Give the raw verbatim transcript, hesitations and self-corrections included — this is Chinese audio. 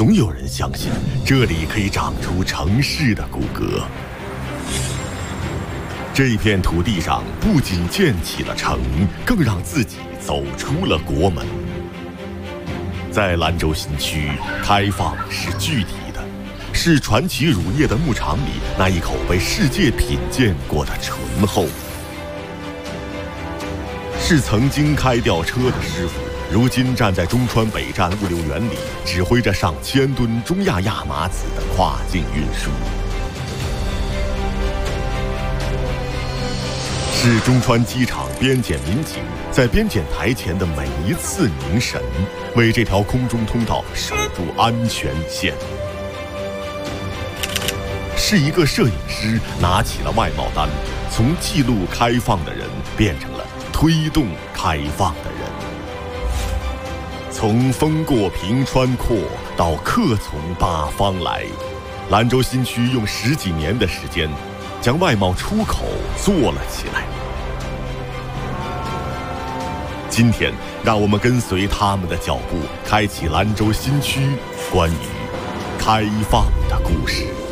总有人相信这里可以长出城市的骨骼。这片土地上不仅建起了城，更让自己走出了国门。在兰州新区，开放是具体的，是传奇乳业的牧场里那一口被世界品鉴过的醇厚，是曾经开吊车的师傅，如今站在中川北站物流园里，指挥着上千吨中亚亚麻籽的跨境运输。是中川机场边检民警在边检台前的每一次凝神，为这条空中通道守住安全线。是一个摄影师拿起了外贸单，从记录开放的人变成了推动开放的人。从风过平川阔到客从八方来，兰州新区用十几年的时间将外贸出口做了起来。今天，让我们跟随他们的脚步，开启兰州新区关于开放的故事。